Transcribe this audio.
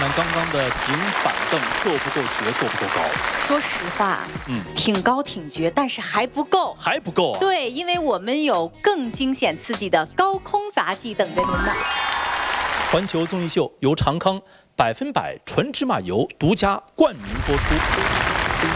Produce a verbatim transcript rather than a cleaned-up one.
看刚刚的平板凳够不够绝，够不够高？ 说实话，嗯，挺高挺绝，但是还不够， 还不够啊。 对，因为我们有更惊险刺激的高空杂技等着您呢。 环球综艺秀由长康百分百纯芝麻油独家冠名播出。